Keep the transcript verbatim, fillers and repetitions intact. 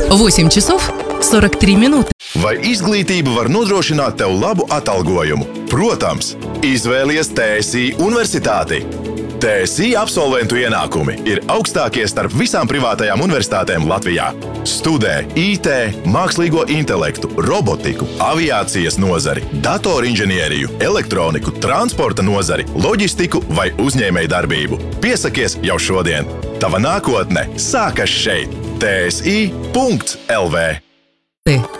восемь часов сорок три минūtes. Vai izglītība var nodrošināt tev labu atalgojumu? Protams, izvēlies T S I universitāti. T S I absolventu ienākumi ir augstākie starp visām privātajām universitātēm Latvijā. Studē I T, mākslīgo intelektu, robotiku, aviācijas nozari, datorinženieriju, elektroniku, transporta nozari, loģistiku vai uzņēmējdarbību. Piesakies jau šodien! Tava nākotne sākas šeit! T S I punkts L V